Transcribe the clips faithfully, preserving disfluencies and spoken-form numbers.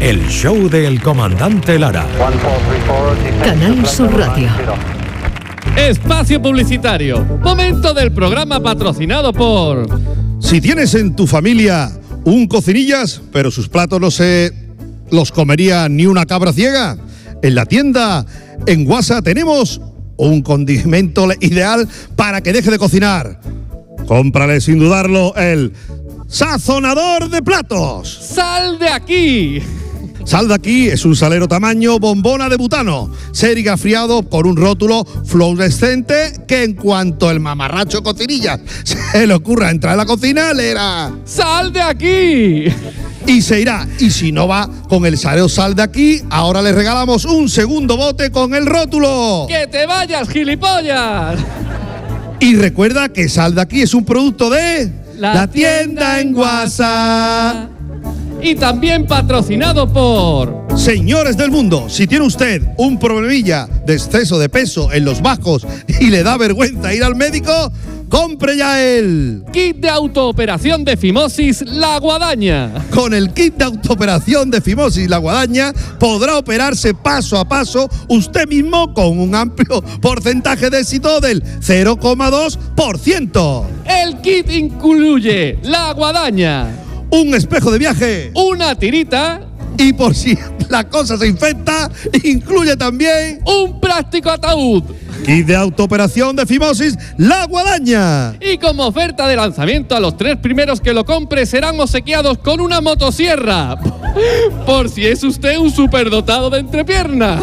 El show del comandante Lara. Canal Sur Radio. Espacio publicitario. Momento del programa patrocinado por... Si tienes en tu familia un cocinillas, pero sus platos no se los comería ni una cabra ciega, en la tienda, en Guasa, tenemos un condimento ideal para que deje de cocinar. Cómprale sin dudarlo el sazonador de platos. ¡Sal de aquí! Sal de aquí es un salero tamaño bombona de butano, serigrafriado por un rótulo fluorescente que en cuanto el mamarracho cocinilla se le ocurra entrar en la cocina, leerá ¡Sal de aquí! Y se irá. Y si no va con el salero Sal de aquí, ahora le regalamos un segundo bote con el rótulo. ¡Que te vayas, gilipollas! Y recuerda que Sal de aquí es un producto de La, la tienda en Guasa. Y también patrocinado por... Señores del mundo, si tiene usted un problemilla de exceso de peso en los bajos y le da vergüenza ir al médico, compre ya el kit de autooperación de fimosis La Guadaña. Con el kit de autooperación de fimosis La Guadaña podrá operarse paso a paso usted mismo con un amplio porcentaje de éxito del cero coma dos por ciento. El kit incluye La Guadaña, un espejo de viaje, una tirita y por si la cosa se infecta, incluye también un práctico ataúd. Kit de autooperación de fimosis La Guadaña. Y como oferta de lanzamiento a los tres primeros que lo compre serán obsequiados con una motosierra. Por si es usted un superdotado de entrepierna.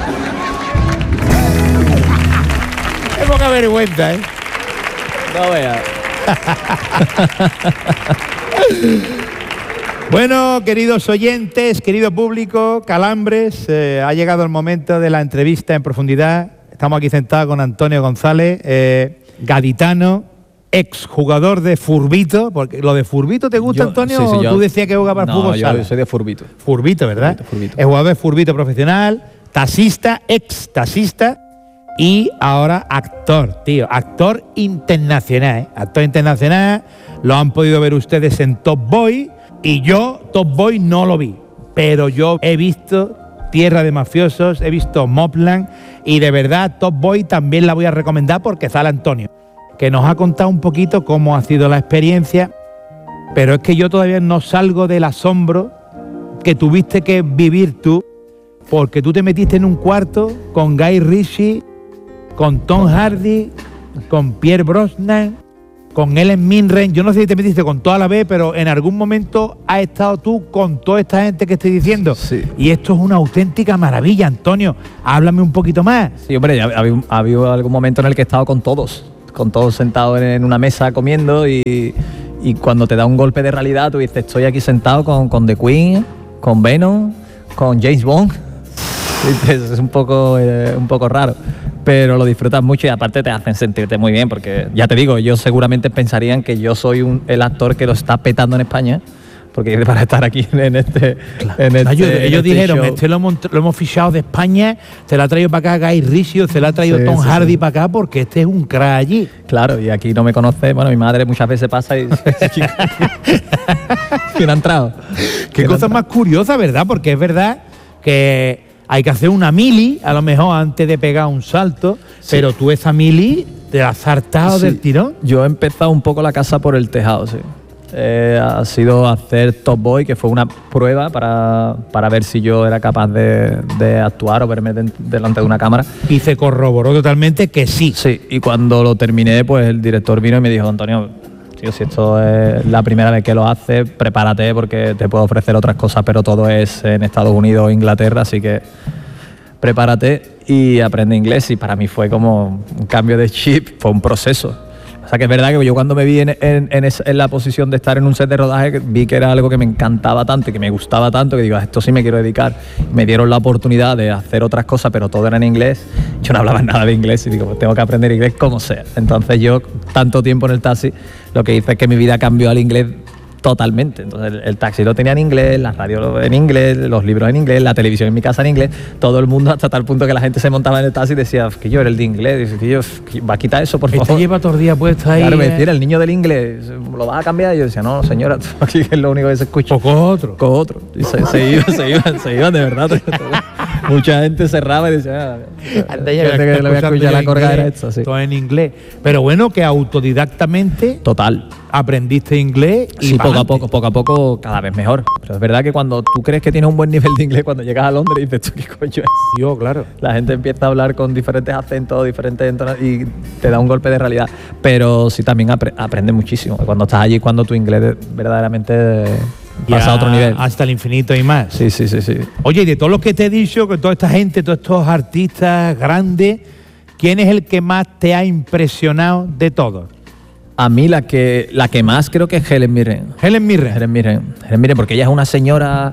Qué poca vergüenza, ¿eh? No vea. Bueno, queridos oyentes, querido público, Calambres, eh, ha llegado el momento de la entrevista en profundidad. Estamos aquí sentados con Antonio González, eh, gaditano, exjugador de Furbito, porque lo de Furbito te gusta, yo, Antonio, sí, sí, o yo, tú decías que jugaba para no, fútbol yo sala. soy de Furbito. Furbito, ¿verdad? Furbito, Furbito. Es jugador de Furbito profesional, taxista, ex taxista y ahora actor, tío, actor internacional, ¿eh? Actor internacional, lo han podido ver ustedes en Top Boy y yo Top Boy no lo vi, pero yo he visto Tierra de Mafiosos, he visto Mobland y de verdad Top Boy también la voy a recomendar porque sale Antonio, que nos ha contado un poquito cómo ha sido la experiencia, pero es que yo todavía no salgo del asombro que tuviste que vivir tú, porque tú te metiste en un cuarto con Guy Ritchie, con Tom Hardy, con Pierce Brosnan, con Ellen Mirren. Yo no sé si te metiste con toda la vez, pero en algún momento has estado tú con toda esta gente que estoy diciendo. Sí. Y esto es una auténtica maravilla, Antonio. Háblame un poquito más. Sí, hombre, ya ha habido, ha habido algún momento en el que he estado con todos, con todos sentados en una mesa comiendo y, y cuando te da un golpe de realidad, tú dices, estoy aquí sentado con, con The Queen, con Venom, con James Bond. Es un poco, eh, un poco raro, pero lo disfrutas mucho y aparte te hacen sentirte muy bien, porque ya te digo, ellos seguramente pensarían que yo soy un, el actor que lo está petando en España, porque para estar aquí en este... Claro. En este ellos en ellos este dijeron, show. este lo hemos, lo hemos fichado de España, se lo ha traído para acá Guy Ritchie, se lo ha traído Sí, Tom sí, Hardy sí. para acá, porque este es un crack allí. Claro, y aquí no me conoce, bueno, mi madre muchas veces pasa y... ¿Quién ha entrado? Qué cosa más curiosa, ¿verdad? Porque es verdad que hay que hacer una mili, a lo mejor antes de pegar un salto, sí. Pero tú esa mili te la has saltado sí. del tirón. Yo he empezado un poco la casa por el tejado, sí. Eh, ha sido hacer Top Boy, que fue una prueba para, para ver si yo era capaz de, de actuar o verme de, delante de una cámara. Y se corroboró totalmente que sí. Sí, y cuando lo terminé, pues el director vino y me dijo, Antonio, tío, si esto es la primera vez que lo haces, prepárate porque te puedo ofrecer otras cosas, pero todo es en Estados Unidos o Inglaterra, así que prepárate y aprende inglés. Y para mí fue como un cambio de chip, fue un proceso. O sea que es verdad que yo cuando me vi en, en, en, esa, en la posición de estar en un set de rodaje, vi que era algo que me encantaba tanto y que me gustaba tanto, que digo, a esto sí me quiero dedicar. Me dieron la oportunidad de hacer otras cosas, pero todo era en inglés. Yo no hablaba nada de inglés y digo, pues tengo que aprender inglés como sea. Entonces yo, tanto tiempo en el taxi, lo que hice es que mi vida cambió al inglés totalmente. Entonces el, el taxi lo tenía en inglés, la radio en inglés, los libros en inglés, la televisión en mi casa en inglés, todo el mundo, hasta tal punto que la gente se montaba en el taxi y decía que yo era el de inglés, dice, que yo, que va a quitar eso, por favor. Este lleva todo el día puesto ahí. Claro, me eh. decía, el niño del inglés, ¿lo vas a cambiar? Y yo decía, no, señora, aquí es lo único que se escucha. O cojo otro. Cojo otro. Y se, se iban, se iban, se iban, de verdad. Mucha gente cerraba y decía, ah, Anda ya, que le voy a escuchar la corga era esto, sí. Todo en inglés. Pero bueno, que autodidactamente Total. aprendiste inglés y Sí, poco a pa'lante. poco, poco a poco, cada vez mejor. Pero es verdad que cuando tú crees que tienes un buen nivel de inglés, cuando llegas a Londres dices, ¿tú qué coño es? Yo, claro. La gente empieza a hablar con diferentes acentos, diferentes entonaciones y te da un golpe de realidad. Pero sí también apre aprendes muchísimo. Cuando estás allí, cuando tu inglés verdaderamente pasa Ya a otro nivel. Hasta el infinito y más. Sí, sí, sí, sí. Oye, y de todos los que te he dicho, que toda esta gente, todos estos artistas grandes, ¿quién es el que más te ha impresionado de todos? A mí la que, la que más creo que es Helen Mirren. Helen Mirren. Helen Mirren. Helen Mirren, porque ella es una señora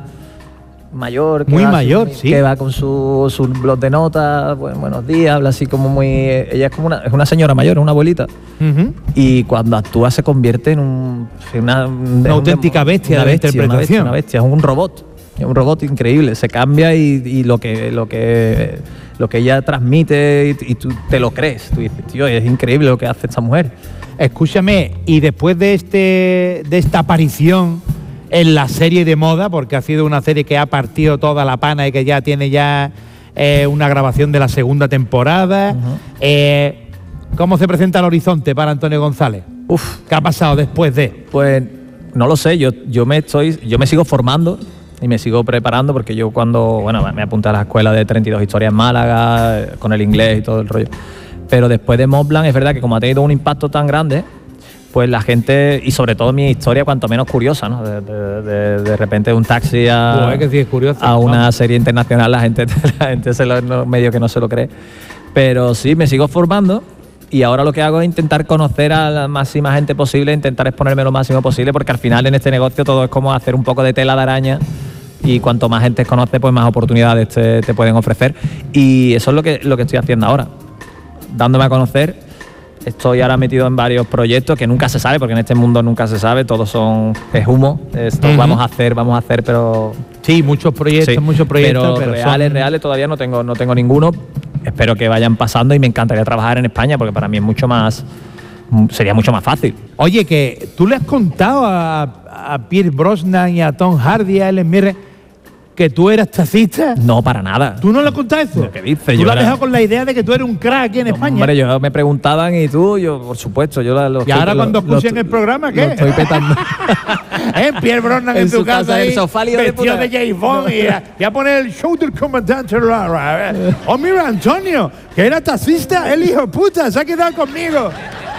mayor. Que Muy va mayor, así, sí. Que va con su, su blog de notas, bueno, buenos días, habla así como muy... Ella es como una, es una señora mayor, es una abuelita. Ujú. Y cuando actúa se convierte en un, en una, Una auténtica bestia de interpretación. Una bestia, una bestia, es un robot. Es un robot increíble. Se cambia y, y lo que lo que lo que ella transmite y, y tú te lo crees. Tú dices, tío, es increíble lo que hace esta mujer. Escúchame, y después de este de esta aparición en la serie de moda, porque ha sido una serie que ha partido toda la pana y que ya tiene ya eh, una grabación de la segunda temporada, Ujú. eh, ¿cómo se presenta el horizonte para Antonio González? Uf, ¿Qué ha pasado después de? pues no lo sé, yo, yo me estoy, yo me sigo formando y me sigo preparando porque yo cuando, bueno, me apunté a la escuela de treinta y dos historias en Málaga, eh, con el inglés y todo el rollo. Pero después de Montblanc es verdad que como ha tenido un impacto tan grande, pues la gente, y sobre todo mi historia, cuanto menos curiosa, ¿no? De, de, de, de repente de un taxi a, Joder, que sí es curioso, a una ¿no? serie internacional, la gente, la gente se lo, no, medio que no se lo cree. Pero sí, me sigo formando y ahora lo que hago es intentar conocer a la máxima gente posible, intentar exponerme lo máximo posible, porque al final en este negocio todo es como hacer un poco de tela de araña y cuanto más gente conoce, pues más oportunidades te, te pueden ofrecer. Y eso es lo que, lo que estoy haciendo ahora, dándome a conocer. Estoy ahora metido en varios proyectos que nunca se sabe, porque en este mundo nunca se sabe, todos son es humo. Esto Ujú. vamos a hacer, vamos a hacer, pero Sí, muchos proyectos, sí, muchos proyectos, pero, pero, reales, son- reales todavía no tengo, no tengo ninguno. Espero que vayan pasando y me encantaría trabajar en España, porque para mí es mucho más, sería mucho más fácil. Oye, que tú le has contado a, a Pierce Brosnan y a Tom Hardy, a Helen Mirren, que tú eras taxista. No, para nada. ¿Tú no le has contado eso? ¿Qué dices? Tú Yo lo has era- dejado con la idea de que tú eres un crack aquí en España. Hombre, yo me preguntaban y tú, yo, por supuesto, yo la- lo Y estoy- ahora lo- cuando lo escuchen estoy- el programa, ¿qué? Lo estoy petando. ¿Eh? Pierre Brosnan en, En tu su casa, casa, ahí, el sofá, lío de vestido puta. de James Bond y, a, y a poner el show del comandante Lara. Oh, mira, Antonio, que era taxista, el hijo de puta, se ha quedado conmigo.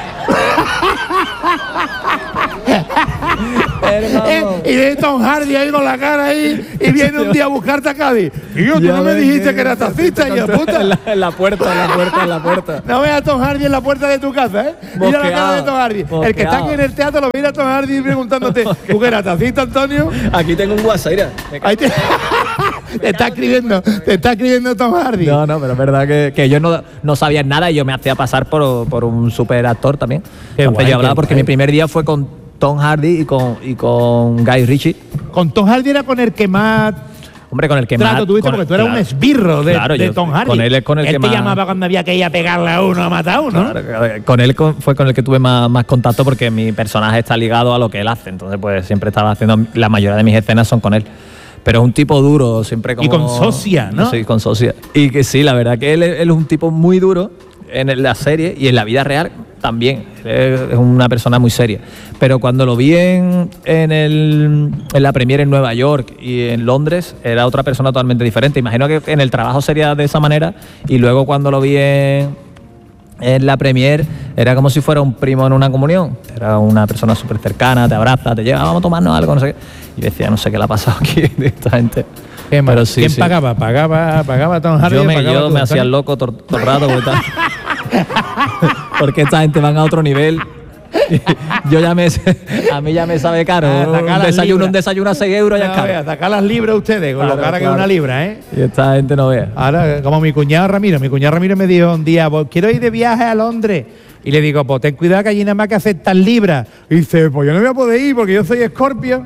Eh, y de Tom Hardy ahí con la cara ahí y viene un día a buscarte a Cádiz. Tío, tú Ya no me ves dijiste que era taxista, hijo de puta. En la, en la puerta, en la puerta, en la puerta. No veas a Tom Hardy en la puerta de tu casa, ¿eh? Mira la cara de Tom Hardy. El que está aquí en el teatro lo mira a Tom Hardy preguntándote, ¿tú qué eras taxista, Antonio? Aquí tengo un WhatsApp, mira. Ahí te, te está escribiendo, te está escribiendo Tom Hardy. No, no, pero es verdad que, que ellos no, no sabían nada y yo me hacía pasar por, por un super actor también. Qué Entonces guay, yo hablaba qué porque guay. mi primer día fue con Tom Hardy y con, y con Guy Ritchie. Con Tom Hardy era con el que más Hombre, con el que trato más... tuviste, con- porque tú eras claro, un esbirro de, claro, de yo- Tom Hardy. Con él es con el él que te más... llamaba cuando había que ir a pegarle a uno, a matar a uno, ¿no? Claro, claro, con él con- fue con el que tuve más, más contacto porque mi personaje está ligado a lo que él hace. Entonces, pues siempre estaba haciendo... La mayoría de mis escenas son con él. Pero es un tipo duro, siempre como... Y con socia, ¿no? Sí, con socia. Y que sí, la verdad que él, es- él es un tipo muy duro en la serie y en la vida real también. Él es una persona muy seria. Pero cuando lo vi en, en, el, en la premiere en Nueva York y en Londres, era otra persona totalmente diferente. Imagino que en el trabajo sería de esa manera y luego cuando lo vi en... en la premier era como si fuera un primo en una comunión. Era una persona súper cercana, te abraza, te lleva, vamos a tomarnos algo, no sé qué. Y decía, no sé qué le ha pasado aquí de esta gente. Qué mal. Pero sí, ¿Quién sí. pagaba? ¿Pagaba, pagaba Tom Hardy? Yo o me, pagaba yo tú, me hacía Antonio? el loco todo, todo el rato porque, esta- porque esta gente van a otro nivel. Y yo ya me a mí ya me sabe caro. Ah, sacar un las desayuno, libras. un desayuno a seis euros ya es No, caro. vea, sacar las libras ustedes, con lo Claro, cara que es claro. una libra, ¿eh? Y esta gente no vea. Ahora, como mi cuñado Ramiro, mi cuñado Ramiro me dijo un día, "Pues quiero ir de viaje a Londres Y le digo, pues ten cuidado que allí nada más que aceptan libras. Y dice, pues yo no me voy a poder ir porque yo soy Escorpio.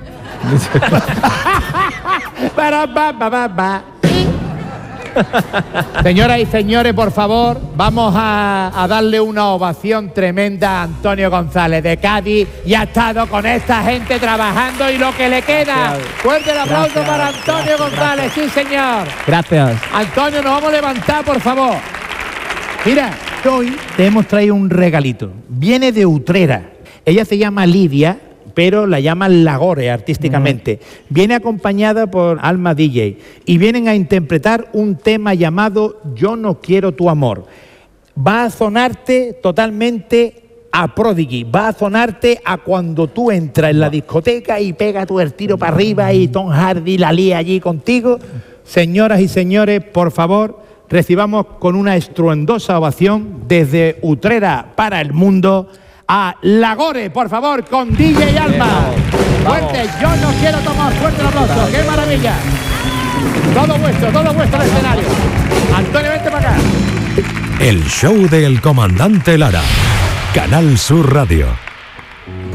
Ba, ba, ba, ba, ba. Señoras y señores, por favor, vamos a, a darle una ovación tremenda a Antonio González de Cádiz, y ha estado con esta gente trabajando y lo que le queda. Fuerte el aplauso Gracias, para Antonio gracias, González, gracias. sí señor. Gracias. Antonio, nos vamos a levantar, por favor. Mira, hoy te hemos traído un regalito. Viene de Utrera. Ella se llama Lidia, pero la llaman Lagore artísticamente. Mm. Viene acompañada por Alma D J y vienen a interpretar un tema llamado Yo no quiero tu amor. Va a sonarte totalmente a Prodigy, va a sonarte a cuando tú entras en la discoteca y pega tu el tiro para arriba y Tom Hardy la lía allí contigo. Señoras y señores, por favor, recibamos con una estruendosa ovación desde Utrera para el mundo a Lagore, por favor, con D J Alma. Fuerte, yo no quiero tomar. Fuerte el aplauso, qué maravilla. Todo vuestro, todo vuestro el escenario. Antonio, vente para acá. El show del comandante Lara. Canal Sur Radio.